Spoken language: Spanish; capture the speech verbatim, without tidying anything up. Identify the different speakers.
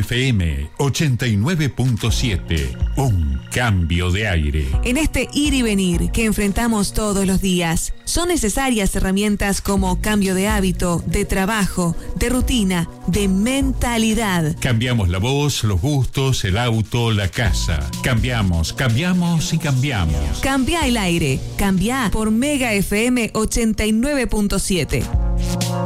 Speaker 1: F M ochenta y nueve punto siete. Un cambio de aire.
Speaker 2: En este ir y venir que enfrentamos todos los días, son necesarias herramientas como cambio de hábito, de trabajo, de rutina, de mentalidad.
Speaker 1: Cambiamos la voz, los gustos, el auto, la casa. Cambiamos, cambiamos y cambiamos.
Speaker 2: Cambia el aire. Cambia por Mega F M ochenta y nueve punto siete.